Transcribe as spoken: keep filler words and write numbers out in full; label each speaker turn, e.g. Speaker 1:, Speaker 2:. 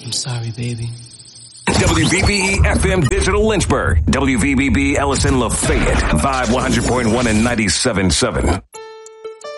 Speaker 1: I'm sorry, baby.
Speaker 2: W V B E F M Digital Lynchburg. W V B B Ellison Lafayette. Vibe one hundred point one and ninety-seven point seven.